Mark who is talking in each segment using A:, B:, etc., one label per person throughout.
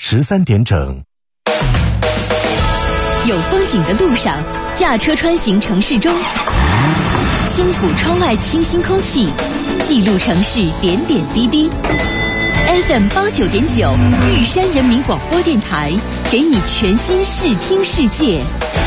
A: 13点整。
B: 有风景的路上，驾车穿行城市中，轻抚窗外清新空气，记录城市点点滴滴。FM 89.9玉山人民广播电台，给你全新视听世界。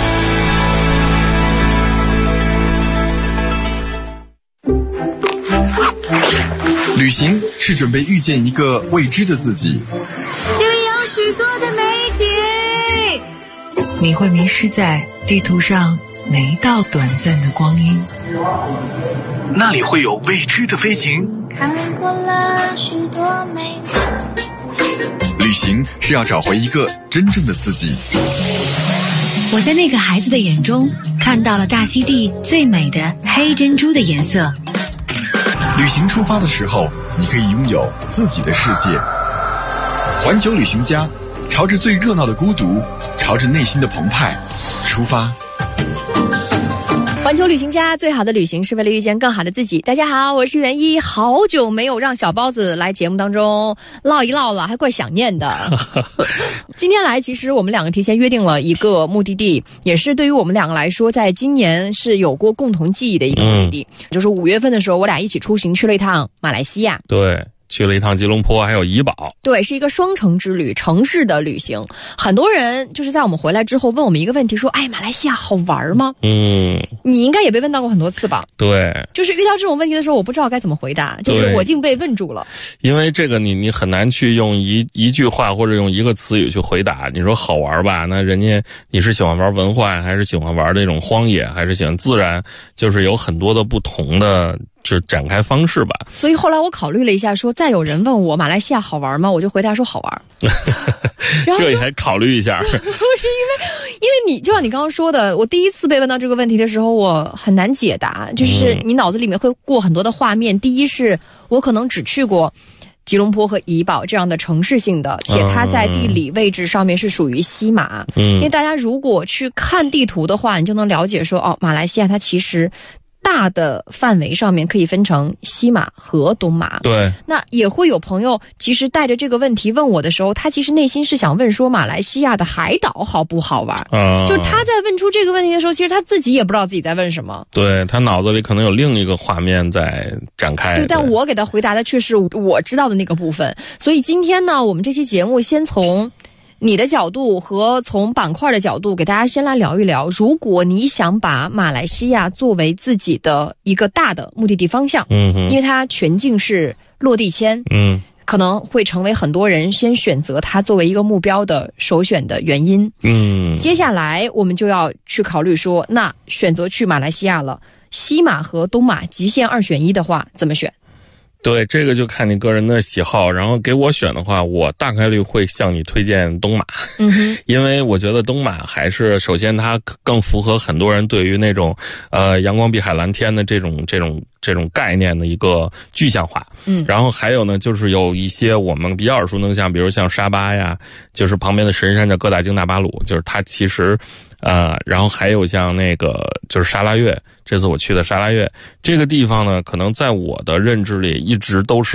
C: 旅行是准备遇见一个未知的自己，
D: 这里有许多的美景，
E: 你会迷失在地图上每一道短暂的光阴，
C: 那里会有未知的飞行。
D: 看过了许多美景，
C: 旅行是要找回一个真正的自己。
E: 我在那个孩子的眼中看到了大溪地最美的黑珍珠的颜色。
C: 旅行出发的时候，你可以拥有自己的世界。环球旅行家，朝着最热闹的孤独，朝着内心的澎湃出发。
F: 环球旅行家，最好的旅行是为了遇见更好的自己。大家好，我是袁一，好久没有让小包子来节目当中唠一唠了，还怪想念的。今天来，其实我们两个提前约定了一个目的地，也是对于我们两个来说，在今年是有过共同记忆的一个目的地。就是5月份的时候，我俩一起出行去了一趟马来西亚。
G: 对。去了一趟吉隆坡还有怡保，
F: 对，是一个双城之旅，城市的旅行。很多人就是在我们回来之后问我们一个问题，说哎，马来西亚好玩吗？你应该也被问到过很多次吧？
G: 对，
F: 就是遇到这种问题的时候，我不知道该怎么回答，就是我竟被问住了。
G: 因为这个你很难去用一句话或者用一个词语去回答。你说好玩吧，那人家你是喜欢玩文化，还是喜欢玩这种荒野，还是喜欢自然，就是有很多的不同的就是展开方式吧。
F: 所以后来我考虑了一下，说再有人问我马来西亚好玩吗，我就回答说好玩。然后
G: 这也还考虑一下。
F: 不是因为你就像你刚刚说的，我第一次被问到这个问题的时候，我很难解答，就是你脑子里面会过很多的画面。第一是我可能只去过吉隆坡和怡保这样的城市性的，且它在地理位置上面是属于西马。因为大家如果去看地图的话，你就能了解说，哦，马来西亚它其实大的范围上面可以分成西马和东马。
G: 对，
F: 那也会有朋友其实带着这个问题问我的时候，他其实内心是想问说马来西亚的海岛好不好玩。就是他在问出这个问题的时候，其实他自己也不知道自己在问什么。对，
G: 他脑子里可能有另一个画面在展开。
F: 对，但我给他回答的却是我知道的那个部分。所以今天呢，我们这期节目先从你的角度和从板块的角度给大家先来聊一聊，如果你想把马来西亚作为自己的一个大的目的地方向，因为它全境是落地签，可能会成为很多人先选择它作为一个目标的首选的原因。接下来我们就要去考虑说，那选择去马来西亚了，西马和东马极限2选1的话怎么选？
G: 对，这个就看你个人的喜好。然后给我选的话，我大概率会向你推荐东马。因为我觉得东马还是首先它更符合很多人对于那种阳光碧海蓝天的这种概念的一个具象化。然后还有呢，就是有一些我们比较耳熟能详，比如像沙巴呀，就是旁边的神山叫哥打京大巴鲁，就是它其实然后还有像那个就是沙拉越，这次我去的沙拉越这个地方呢，可能在我的认知里一直都是